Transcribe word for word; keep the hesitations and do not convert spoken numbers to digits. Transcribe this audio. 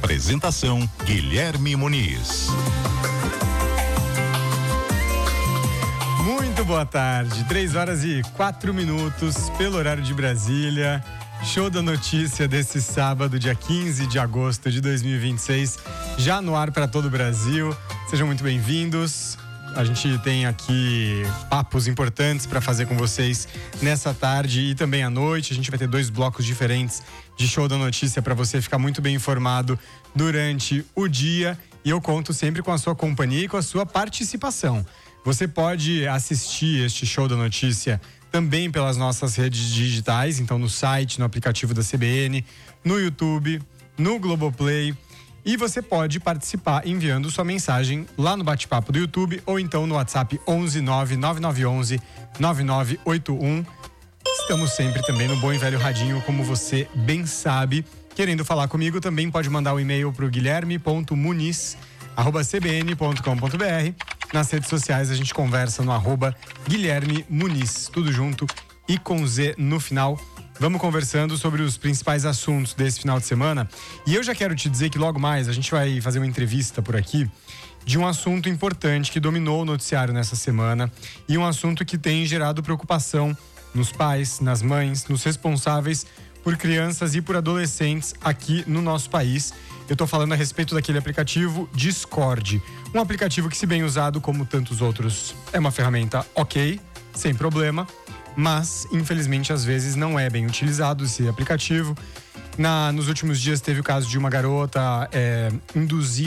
Apresentação Guilherme Muniz. Muito boa tarde, três horas e quatro minutos pelo horário de Brasília. Show da notícia desse sábado, dia quinze de agosto de dois mil e vinte e seis, já no ar para todo o Brasil. Sejam muito bem-vindos. A gente tem aqui papos importantes para fazer com vocês nessa tarde e também à noite. A gente vai ter dois blocos diferentes de Show da Notícia para você ficar muito bem informado durante o dia. E eu conto sempre com a sua companhia e com a sua participação. Você pode assistir este Show da Notícia também pelas nossas redes digitais, então no site, no aplicativo da C B N, no YouTube, no Globoplay. E você pode participar enviando sua mensagem lá no bate-papo do YouTube ou então no WhatsApp onze nove nove nove um um nove nove oito um. Estamos sempre também no bom e velho radinho, como você bem sabe. Querendo falar comigo, também pode mandar um e-mail para o guilherme ponto muniz arroba c b n ponto com ponto b r. Nas redes sociais a gente conversa no arroba Guilherme Muniz, tudo junto e com Z no final. Vamos conversando sobre os principais assuntos desse final de semana. E eu já quero te dizer que logo mais a gente vai fazer uma entrevista por aqui de um assunto importante que dominou o noticiário nessa semana e um assunto que tem gerado preocupação nos pais, nas mães, nos responsáveis por crianças e por adolescentes aqui no nosso país. Eu tô falando a respeito daquele aplicativo Discord. Um aplicativo que, se bem usado como tantos outros, é uma ferramenta ok, sem problema. Mas, infelizmente, às vezes não é bem utilizado esse aplicativo. Na, nos últimos dias teve o caso de uma garota é, induzida